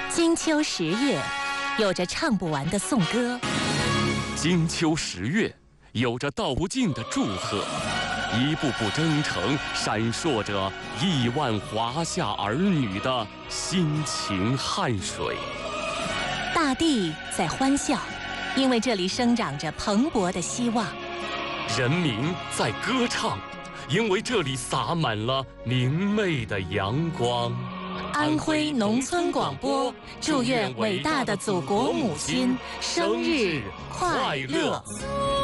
金秋十月，有着唱不完的颂歌； 金秋十月，有着道不尽的祝贺。一步步征程，闪烁着亿万华夏儿女的辛勤汗水。 大地在欢笑，因为这里生长着蓬勃的希望； 人民在歌唱，因为这里洒满了明媚的阳光。 安徽农村广播祝愿伟大的祖国母亲生日快乐！